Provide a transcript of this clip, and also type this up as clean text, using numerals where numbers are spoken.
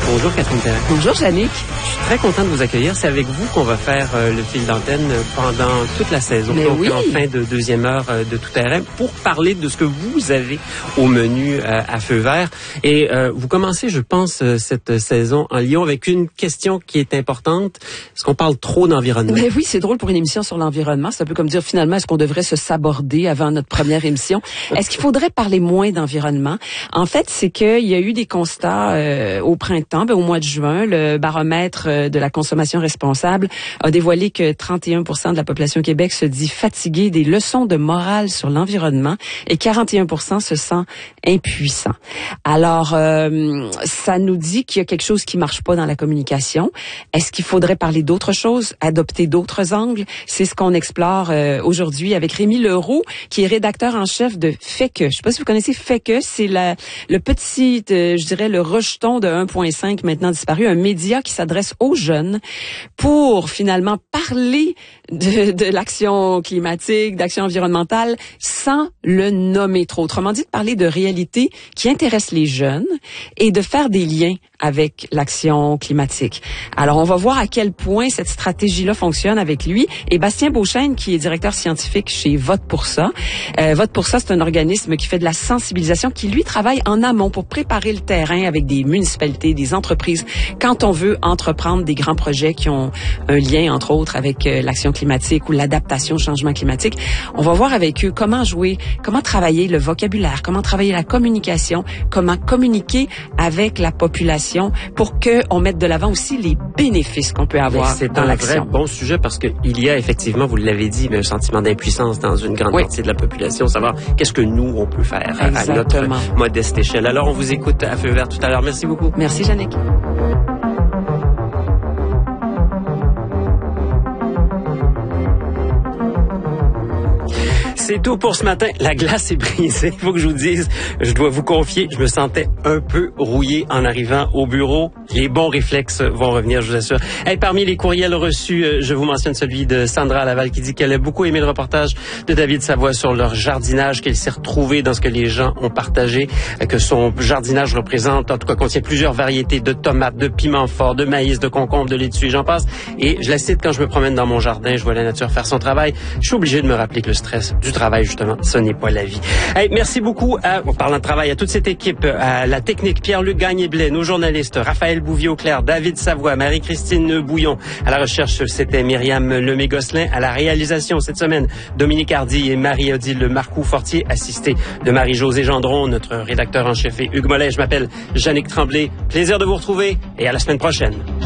Bonjour Catherine Perrin. Bonjour Jannick. Je suis très content de vous accueillir. C'est avec vous qu'on va faire le fil d'antenne pendant toute la saison. Mais donc oui. en fin de deuxième heure de Tout terrain pour parler de ce que vous avez au menu à Feu vert. Et vous commencez, je pense, cette saison en Lyon avec une question qui est importante. Est-ce qu'on parle trop d'environnement? Mais oui, c'est drôle pour une émission sur l'environnement. C'est un peu comme dire finalement, est-ce qu'on devrait se saborder avant notre première émission? Est-ce qu'il faudrait parler moins d'environnement? En fait, c'est qu'il y a eu des constats au printemps, au mois de juin. Le baromètre de la consommation responsable a dévoilé que 31% de la population Québec se dit fatiguée des leçons de morale sur l'environnement et 41% se sent impuissant. Alors, ça nous dit qu'il y a quelque chose qui marche pas dans la communication. Est-ce qu'il faudrait parler d'autres choses, adopter d'autres angles? C'est ce qu'on explore aujourd'hui avec Rémi Leroux, qui est rédacteur en chef de FECE. Je sais pas si vous connaissez FECE, c'est le petit, je dirais, le rejeton de 1.5 maintenant disparu, un média qui s'adresse aux jeunes pour finalement parler de l'action climatique, d'action environnementale sans le nommer trop. Autrement dit, de parler de réalités qui intéressent les jeunes et de faire des liens avec l'action climatique. Alors, on va voir à quel point cette stratégie-là fonctionne avec lui. Et Bastien Beauchesne, qui est directeur scientifique chez Vote pour ça. Vote pour ça, c'est un organisme qui fait de la sensibilisation, qui, lui, travaille en amont pour préparer le terrain avec des municipalités, des entreprises, quand on veut entreprendre des grands projets qui ont un lien, entre autres, avec l'action climatique ou l'adaptation au changement climatique. On va voir avec eux comment jouer, comment travailler le vocabulaire, comment travailler la communication, comment communiquer avec la population pour qu'on mette de l'avant aussi les bénéfices qu'on peut avoir dans l'action. C'est un vrai bon sujet parce qu'il y a effectivement, vous l'avez dit, un sentiment d'impuissance dans une grande partie de la population, savoir qu'est-ce que nous, on peut faire à notre modeste échelle. Alors, on vous écoute à Feu vert tout à l'heure. Merci beaucoup. Merci, Jannick. C'est tout pour ce matin. La glace est brisée. Il faut que je vous dise, je dois vous confier, je me sentais un peu rouillé en arrivant au bureau. Les bons réflexes vont revenir, je vous assure. Hey, parmi les courriels reçus, je vous mentionne celui de Sandra Laval qui dit qu'elle a beaucoup aimé le reportage de David Savoie sur leur jardinage, qu'elle s'est retrouvée dans ce que les gens ont partagé, que son jardinage représente, en tout cas contient plusieurs variétés de tomates, de piments forts, de maïs, de concombres, de laitue, j'en passe. Et je la cite, quand je me promène dans mon jardin, je vois la nature faire son travail. Je suis obligé de me rappeler que le stress du travail, justement, ce n'est pas la vie. Hey, merci beaucoup, en parlant de travail, à toute cette équipe, à la technique, Pierre-Luc Gagné-Blais, nos journalistes, Raphaël Bouvier-Auclair, David Savoie, Marie-Christine Bouillon. À la recherche, c'était Myriam Lemay-Gosselin. À la réalisation, cette semaine, Dominique Hardy et Marie-Odile Marcoux-Fortier, assistés de Marie-Josée Gendron, notre rédacteur en chef, et Hugues Mollet. Je m'appelle Jannick Tremblay. Plaisir de vous retrouver et à la semaine prochaine.